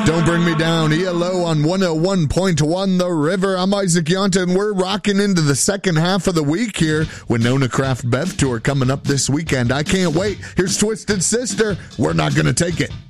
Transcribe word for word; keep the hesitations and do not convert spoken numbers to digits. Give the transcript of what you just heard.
Don't Bring Me Down, E L O on one oh one point one The River. I'm Isaac Yonta, and we're rocking into the second half of the week here with Nona Craft Bev Tour coming up this weekend. I can't wait. Here's Twisted Sister. We're not going to take it.